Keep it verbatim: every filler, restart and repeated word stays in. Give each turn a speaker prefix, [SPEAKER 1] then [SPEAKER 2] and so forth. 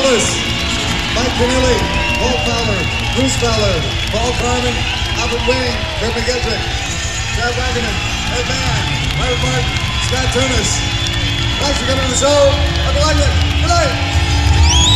[SPEAKER 1] Elvis, Mike Keneally, Paul Fowler, Bruce Fowler, Paul Carmen, Albert Wing, Kurt McGettrick, Chad Wagoner, Ed Mann, Myron Martin, Scott Turnus. Thanks for coming to the show. Have a good night. Good night.